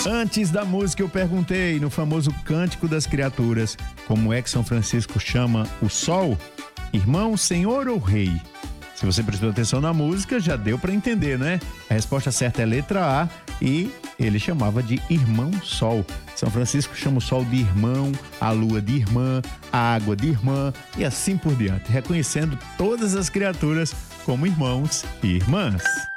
Antes da música eu perguntei, no famoso Cântico das Criaturas, como é que São Francisco chama o sol? Irmão, senhor ou rei? Se você prestou atenção na música, já deu para entender, né? A resposta certa é letra A e ele chamava de irmão sol. São Francisco chama o sol de irmão, a lua de irmã, a água de irmã e assim por diante, reconhecendo todas as criaturas como irmãos e irmãs.